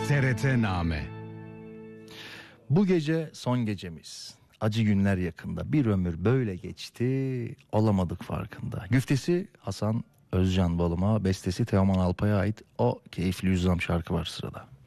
TRT-Name. Bu gece son gecemiz. Acı günler yakında. Bir ömür böyle geçti, olamadık farkında. Güftesi Hasan Özcan Balıma, bestesi Teoman Alpay'a ait o keyifli yüzlam şarkı var sırada.